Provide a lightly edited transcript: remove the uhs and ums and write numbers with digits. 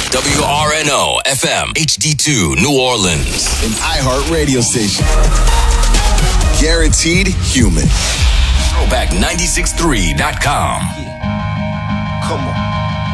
WRNO FM HD2 New Orleans. An iHeart radio station. Guaranteed human. Throwback963.com. Come on.